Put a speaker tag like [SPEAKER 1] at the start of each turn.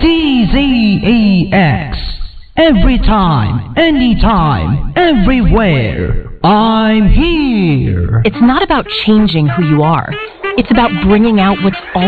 [SPEAKER 1] DZAX. Every time, anytime, everywhere. I'm here.
[SPEAKER 2] It's not about changing who you are. It's about bringing out what's